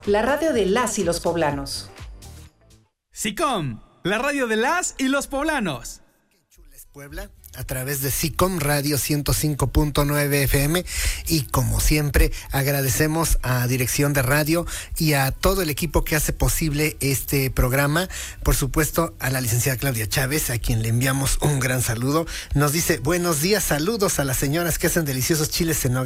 La radio de las y los poblanos. SICOM, la radio de las y los poblanos. Puebla, a través de SICOM Radio 105.9 FM, y como siempre agradecemos a Dirección de Radio y a todo el equipo que hace posible este programa, por supuesto a la licenciada Claudia Chávez, a quien le enviamos un gran saludo. Nos dice: buenos días, saludos a las señoras que hacen deliciosos chiles en